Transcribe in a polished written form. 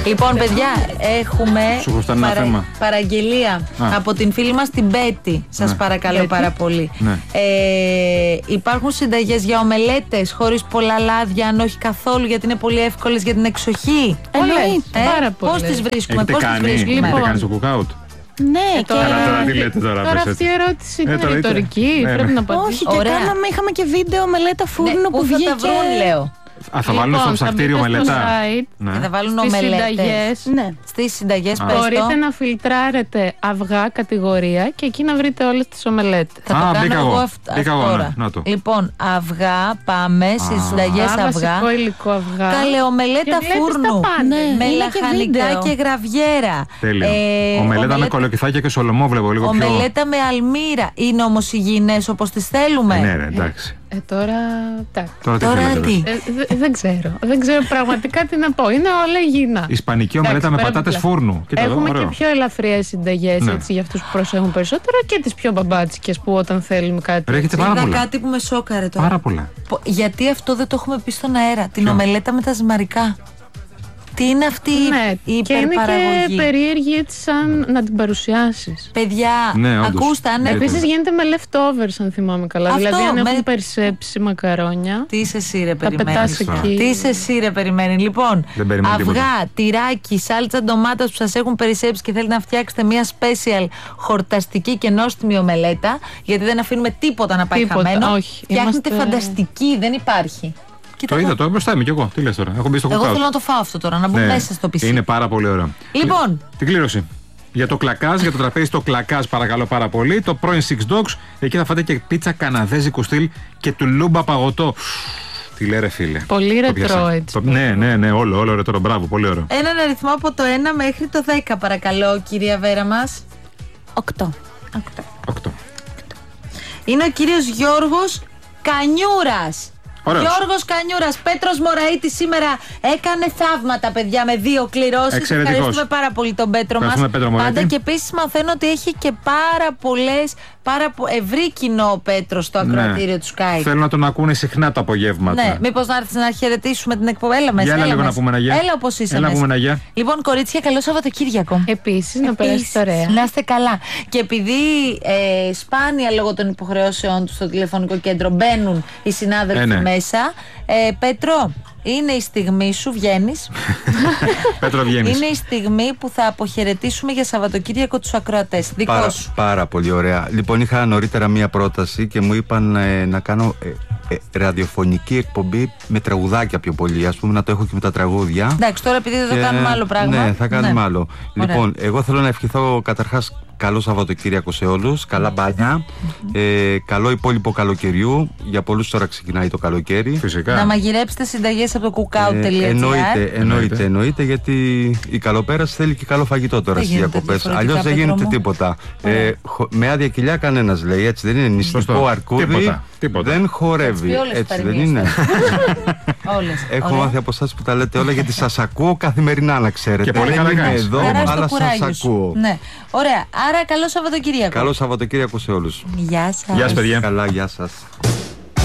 Λοιπόν, παιδιά, έχουμε παραγγελία από την φίλη μας την Μπέτη. Σας παρακαλώ πάρα πολύ. Υπάρχουν συνταγές για ομελέτες χωρίς πολλά λάδια, αν όχι καθόλου, γιατί είναι πολύ εύκολες για την εξοχή. Πάρα πολύ. Πώς τις βρίσκουμε, Έχετε κάνει το cookout? Ναι, τώρα τι λέτε τώρα. Τώρα αυτή η ερώτηση είναι ρητορική. Πρέπει να απαντήσω. Όχι, και είχαμε και βίντεο μελέτα φούρνου που βγήκε. Θα τα βρουν, λέω. Θα βάλουν στο ψαχτήριο μελέτα. Θα βάλουν ομελέτες. Στις συνταγές. Μπορείτε να φιλτράρετε αυγά κατηγορία και εκεί να βρείτε όλες τις ομελέτες. Θα το κάνω εγώ τώρα. Λοιπόν, αυγά, πάμε στις συνταγές αυγά. Βασικό υλικό αυγά. Καλέ, ομελέτα φούρνου. Με λαχανικά και γραβιέρα. Τέλεια. Ομελέτα με κολοκυθάκια και σολομό βλέπω λίγο πιο. Ομελέτα με αλμύρα. Είναι όμως υγιεινές όπως τις θέλουμε? Ναι, εντάξει. Τώρα τι? Δεν ξέρω πραγματικά τι να πω. Είναι όλα υγιεινά. Ισπανική ομελέτα με πατάτες φούρνου. Έχουμε και πιο ελαφριές συνταγές για αυτούς που προσέχουν περισσότερο και τις πιο μπαμπάτσικες που όταν θέλουμε κάτι. Είδα κάτι που με σόκαρε τώρα. Πάρα πολλά. Γιατί αυτό δεν το έχουμε πει στον αέρα? Την ομελέτα με τα ζυμαρικά. Τι είναι αυτή η υπερπαραγωγή? Και είναι και περίεργη έτσι σαν να την παρουσιάσεις. Παιδιά, ακούστε. Επίσης γίνεται με leftovers, αν θυμάμαι καλά. Δηλαδή αν έχουν περισσέψει μακαρόνια. Τι είσαι εσύ ρε περιμένει. Τα πετάς εκεί. Τι είσαι εσύ ρε περιμένει. Λοιπόν, αυγά, τυράκι, σάλτσα ντομάτας που σας έχουν περισσέψει και θέλετε να φτιάξετε μια special χορταστική και νόστιμη ομελέτα, γιατί δεν αφήνουμε τίποτα να πάει χαμένο. Φτιάχνετε φανταστική, δεν υπάρχει. Το είδα, το μπροστά είμαι κι εγώ. Τι λες τώρα? Έχω μπει στο εγώ θέλω να το φάω αυτό τώρα, να μπουν μέσα στο πισί. Είναι πάρα πολύ ωραίο. Λοιπόν, την κλήρωση. Για το κλακάζ, για το τραπέζι το κλακάζ, παρακαλώ πάρα πολύ. Το πρώην Six Dogs. Εκεί θα φάτε και πίτσα καναδέζικου στυλ και του λούμπα παγωτό. Τι λέει ρε φίλε. Πολύ ρετρό έτσι. Ναι, όλο ρετρό. Μπράβο, πολύ ωραίο. Έναν αριθμό από το 1 μέχρι το 10, παρακαλώ, κυρία Βέρα μας. 8. Είναι ο κύριος Γιώργος Κανιούρας. Ωραίος. Γιώργος Κανιούρας, Πέτρος Μωραΐτης σήμερα έκανε θαύματα, παιδιά, με 2 κληρώσεις. Ευχαριστούμε πάρα πολύ τον Πέτρο μας. Πάντα, και επίσης μαθαίνω ότι έχει και ευρύ κοινό ο Πέτρος στο ακροατήριο του Sky. Θέλω να τον ακούνε συχνά τα απογεύματα. Ναι, μήπως να έρθεις να χαιρετήσουμε την εκπομπή? Έλα μέσα. Έλα λίγο να πούμε ένα γεια. Έλα όπως είσαι. Έλα πούμε ένα γεια. Λοιπόν, κορίτσια, καλό Σαββατοκύριακο. Επίσης, να περάσετε ωραία. Να είστε καλά. Και επειδή σπάνια λόγω των υποχρεώσεών του στο τηλεφωνικό κέντρο μπαίνουν οι συνάδελφοι μέσα, Πέτρο, είναι η στιγμή σου, βγαίνεις. Πέτρο, βγαίνεις. Είναι η στιγμή που θα αποχαιρετήσουμε για Σαββατοκύριακο τους ακροατές. Δικό σου. Πάρα πολύ ωραία. Λοιπόν, είχα νωρίτερα μία πρόταση και μου είπαν να κάνω ραδιοφωνική εκπομπή με τραγουδάκια πιο πολύ. Ας πούμε, να το έχω και με τα τραγούδια. Εντάξει, τώρα επειδή δεν το κάνουμε άλλο πράγμα. Ναι, θα κάνουμε άλλο. Λοιπόν, εγώ θέλω να ευχηθώ καταρχάς καλό Σαββατοκύριακο σε όλους. Καλά μπάνια. Καλό υπόλοιπο καλοκαιριού. Για πολλούς τώρα ξεκινάει το καλοκαίρι. Φυσικά. Να μαγειρέψετε συνταγές από το cookout.gr. Εννοείται, γιατί η καλοπέραση θέλει και καλό φαγητό τώρα στις διακοπές. Αλλιώς δεν γίνεται τίποτα. Με άδεια κοιλιά κανένας λέει, έτσι δεν είναι? Νηστικό αρκούδι δεν χορεύει. Έτσι δεν είναι? Έχω μάθει από εσάς που τα λέτε όλα, γιατί σας ακούω καθημερινά, να ξέρετε. Και πολύ καλά κάνεις. Εδώ, αλλά σας ακούω. Ναι. Ωραία. Άρα καλό Σαββατοκύριακο. Καλό Σαββατοκύριακο σε όλους. Γεια σας. Γεια σας, παιδιά. Καλά, γεια σας.